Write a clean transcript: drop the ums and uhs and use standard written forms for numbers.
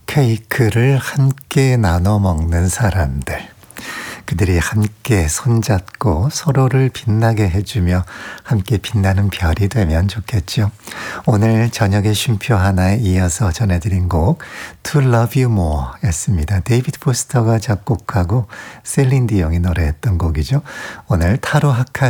케이크를 함께 나눠 먹는 사람들. 그들이 함께 손잡고 서로를 빛나게 해주며 함께 빛나는 별이 되면 좋겠죠. 오늘 저녁의 쉼표 하나에 이어서 전해드린 곡 To Love You More 였습니다. 데이비드 포스터가 작곡하고 셀린 디옹이 노래했던 곡이죠. 오늘 타로 하카